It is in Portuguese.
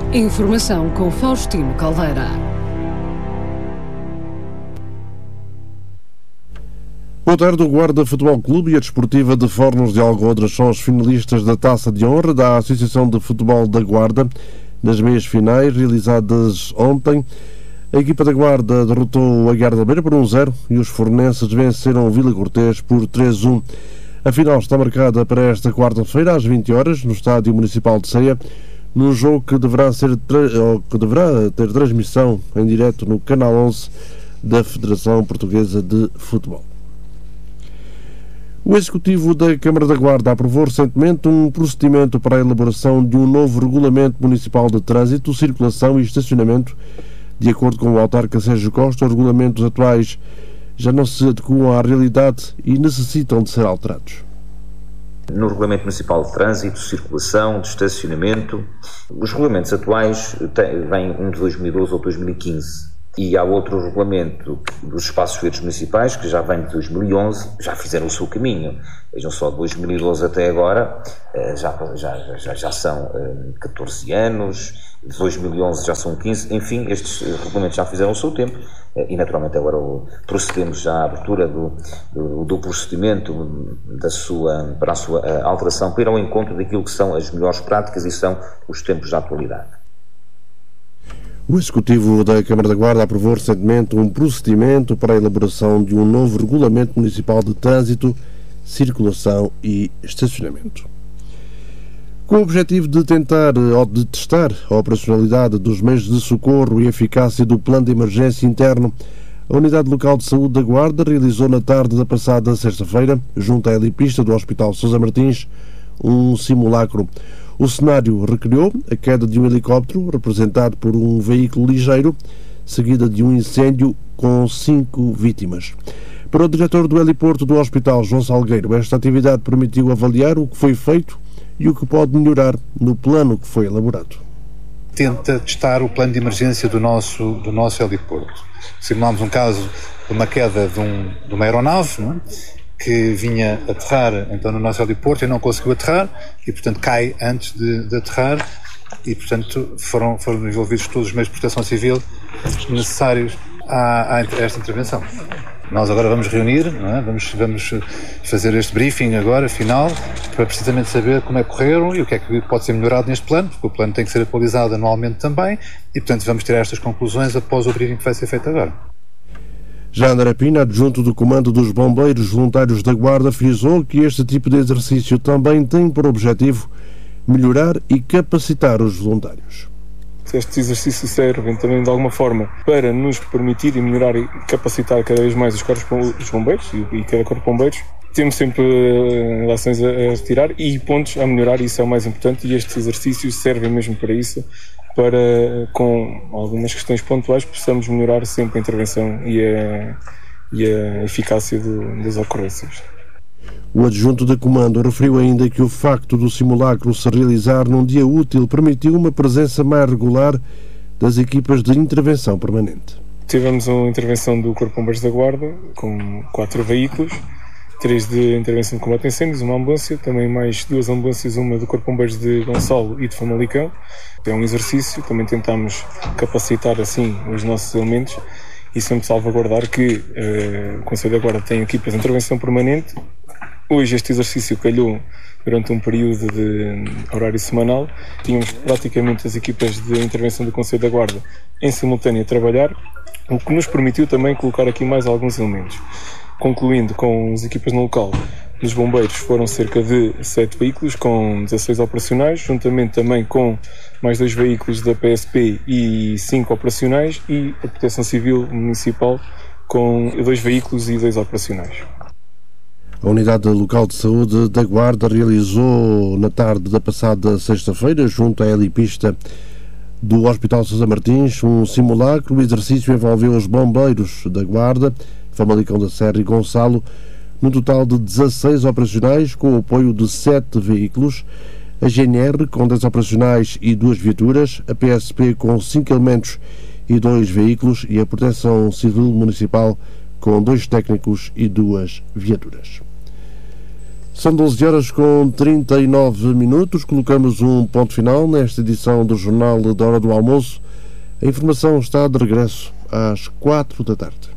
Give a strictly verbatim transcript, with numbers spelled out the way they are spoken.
Informação com Faustino Caldeira. Boa tarde. O Guarda Futebol Clube e a Desportiva de Fornos de Algodres são os finalistas da Taça de Honra da Associação de Futebol da Guarda. Nas meias finais, realizadas ontem, a equipa da Guarda derrotou o Aguiar da Beira por um zero e os fornenses venceram o Vila Cortês por três a um. A final está marcada para esta quarta-feira, às vinte horas, no Estádio Municipal de Ceia, num jogo que deverá, ser, ou que deverá ter transmissão em direto no Canal onze da Federação Portuguesa de Futebol. O Executivo da Câmara da Guarda aprovou recentemente um procedimento para a elaboração de um novo Regulamento Municipal de Trânsito, Circulação e Estacionamento. De acordo com o autarca Sérgio Costa, os regulamentos atuais já não se adequam à realidade e necessitam de ser alterados. No Regulamento Municipal de Trânsito, Circulação, de Estacionamento, os regulamentos atuais vêm um de dois mil e doze ou dois mil e quinze. E há outro regulamento dos espaços verdes municipais, que já vem de dois mil e onze, já fizeram o seu caminho. Vejam só, de dois mil e doze até agora, já, já, já, já são catorze anos, de dois mil e onze já são quinze, enfim, estes regulamentos já fizeram o seu tempo e naturalmente agora procedemos já à abertura do, do, do procedimento da sua, para a sua alteração, para ir ao encontro daquilo que são as melhores práticas e são os tempos da atualidade. O Executivo da Câmara da Guarda aprovou recentemente um procedimento para a elaboração de um novo Regulamento Municipal de Trânsito, Circulação e Estacionamento. Com o objetivo de tentar ou de testar a operacionalidade dos meios de socorro e a eficácia do Plano de Emergência Interno, a Unidade Local de Saúde da Guarda realizou na tarde da passada sexta-feira, junto à helipista do Hospital Sousa Martins, um simulacro. O cenário recriou a queda de um helicóptero, representado por um veículo ligeiro, seguida de um incêndio com cinco vítimas. Para o diretor do heliporto do Hospital, João Salgueiro, esta atividade permitiu avaliar o que foi feito e o que pode melhorar no plano que foi elaborado. Tenta testar o plano de emergência do nosso, do nosso heliporto. Simulámos um caso de uma queda de, um, de uma aeronave, não é? Que vinha aterrar então no nosso heliporto e não conseguiu aterrar e portanto cai antes de, de aterrar e portanto foram, foram envolvidos todos os meios de proteção civil necessários a, a esta intervenção. Nós agora vamos reunir, não é? vamos, vamos fazer este briefing agora, final, para precisamente saber como é que correram e o que é que pode ser melhorado neste plano, porque o plano tem que ser atualizado anualmente também e portanto vamos tirar estas conclusões após o briefing que vai ser feito agora. Já André Pina, adjunto do Comando dos Bombeiros Voluntários da Guarda, frisou que este tipo de exercício também tem por objetivo melhorar e capacitar os voluntários. Estes exercícios servem também de alguma forma para nos permitir e melhorar e capacitar cada vez mais os corpos dos bombeiros e cada corpo de bombeiros. Temos sempre uh, ações a, a retirar e pontos a melhorar, e isso é o mais importante, e estes exercícios servem mesmo para isso, para, com algumas questões pontuais, possamos melhorar sempre a intervenção e a, e a eficácia do, das ocorrências. O adjunto de comando referiu ainda que o facto do simulacro se realizar num dia útil permitiu uma presença mais regular das equipas de intervenção permanente. Tivemos uma intervenção do Corpo de Bombeiros da Guarda, com quatro veículos, três de intervenção de combate a incêndios, uma ambulância, também mais duas ambulâncias, uma do Corpo de Bombeiros de Gonçalo e de Famalicão. É um exercício, também tentamos capacitar assim os nossos elementos e sempre salvaguardar que uh, o Conselho da Guarda tem equipas de intervenção permanente. Hoje este exercício calhou durante um período de horário semanal. Tínhamos praticamente as equipas de intervenção do Conselho da Guarda em simultâneo a trabalhar, o que nos permitiu também colocar aqui mais alguns elementos. Concluindo com as equipas no local, dos bombeiros foram cerca de sete veículos com dezasseis operacionais, juntamente também com mais dois veículos da P S P e cinco operacionais, e a Proteção Civil Municipal com dois veículos e dois operacionais. A Unidade Local de Saúde da Guarda realizou na tarde da passada sexta-feira, junto à helipista do Hospital Sousa Martins, um simulacro. O exercício envolveu os bombeiros da Guarda, Famalicão da Serra e Gonçalo, num total de dezasseis operacionais, com o apoio de sete veículos, a G N R com dez operacionais e duas viaturas, a P S P com cinco elementos e dois veículos e a Proteção Civil Municipal com dois técnicos e duas viaturas. São doze horas com trinta e nove minutos. Colocamos um ponto final nesta edição do Jornal da Hora do Almoço. A informação está de regresso às quatro da tarde.